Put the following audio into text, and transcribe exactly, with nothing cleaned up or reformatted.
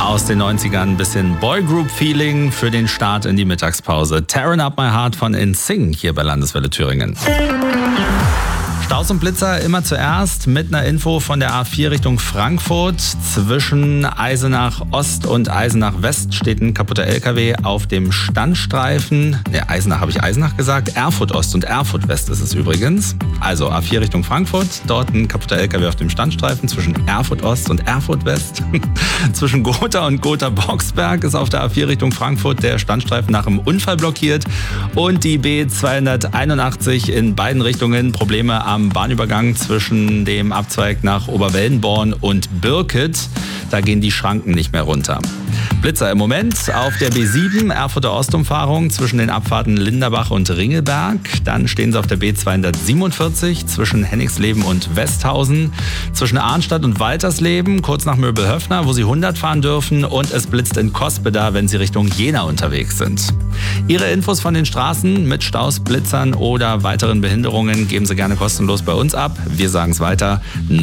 Aus den neunzigern ein bisschen Boygroup-Feeling für den Start in die Mittagspause. Tearing Up My Heart von In Sync hier bei Landeswelle Thüringen. Staus und Blitzer immer zuerst mit einer Info von der A vier Richtung Frankfurt. Zwischen Eisenach Ost und Eisenach West steht ein kaputter L K W auf dem Standstreifen. Ne, Eisenach habe ich Eisenach gesagt. Erfurt Ost und Erfurt West ist es übrigens. Also A vier Richtung Frankfurt. Dort ein kaputter L K W auf dem Standstreifen zwischen Erfurt Ost und Erfurt West. Zwischen Gotha und Gotha-Boxberg ist auf der A vier Richtung Frankfurt der Standstreifen nach einem Unfall blockiert. Und die B zweihunderteinundachtzig in beiden Richtungen Probleme am am Bahnübergang zwischen dem Abzweig nach Oberwellenborn und Birket. Da gehen die Schranken nicht mehr runter. Blitzer im Moment auf der B sieben, Erfurter Ostumfahrung zwischen den Abfahrten Linderbach und Ringelberg. Dann stehen sie auf der B zweihundertsiebenundvierzig zwischen Henningsleben und Westhausen. Zwischen Arnstadt und Waltersleben, kurz nach Möbelhöfner, wo sie hundert fahren dürfen. Und es blitzt in Cospeda, wenn sie Richtung Jena unterwegs sind. Ihre Infos von den Straßen mit Staus, Blitzern oder weiteren Behinderungen geben Sie gerne kostenlos bei uns ab. Wir sagen es weiter.